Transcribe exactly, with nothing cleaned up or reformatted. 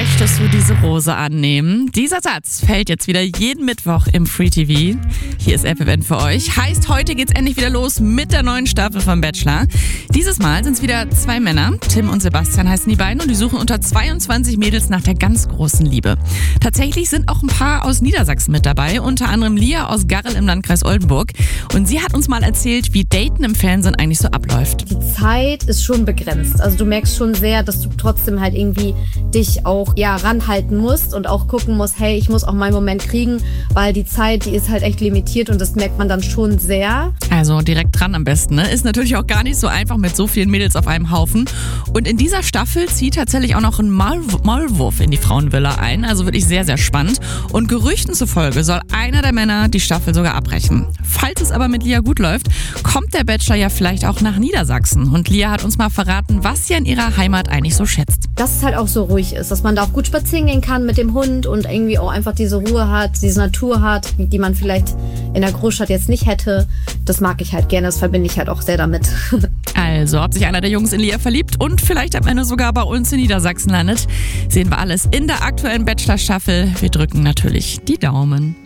Möchtest du diese Rose annehmen? Dieser Satz fällt jetzt wieder jeden Mittwoch im Free T V. Hier ist F F N für euch. Heißt, heute geht's endlich wieder los mit der neuen Staffel vom Bachelor. Dieses Mal sind es wieder zwei Männer. Tim und Sebastian heißen die beiden und die suchen unter zweiundzwanzig Mädels nach der ganz großen Liebe. Tatsächlich sind auch ein paar aus Niedersachsen mit dabei, unter anderem Lia aus Garrel im Landkreis Oldenburg. Und sie hat uns mal erzählt, wie Daten im Fernsehen eigentlich so abläuft. Die Zeit ist schon begrenzt. Also du merkst schon sehr, dass du trotzdem halt irgendwie dich auch ja ranhalten musst und auch gucken musst, hey, ich muss auch meinen Moment kriegen, weil die Zeit, die ist halt echt limitiert und das merkt man dann schon sehr. Also direkt dran am besten, ne? Ist natürlich auch gar nicht so einfach mit so vielen Mädels auf einem Haufen. Und in dieser Staffel zieht tatsächlich auch noch ein Maulw- Maulwurf in die Frauenvilla ein. Also wirklich sehr, sehr spannend. Und Gerüchten zufolge soll einer der Männer die Staffel sogar abbrechen. Falls es aber mit Lia gut läuft, kommt der Bachelor ja vielleicht auch nach Niedersachsen. Und Lia hat uns mal verraten, was sie an ihrer Heimat eigentlich so schätzt. Dass es halt auch so ruhig ist, dass man da auch gut spazieren gehen kann mit dem Hund und irgendwie auch einfach diese Ruhe hat, diese Natur hat, die man vielleicht in der Großstadt jetzt nicht hätte. Das mag ich halt gerne, das verbinde ich halt auch sehr damit. Also, ob sich einer der Jungs in Lia verliebt und vielleicht am Ende sogar bei uns in Niedersachsen landet, sehen wir alles in der aktuellen Bachelor-Staffel. Wir drücken natürlich die Daumen.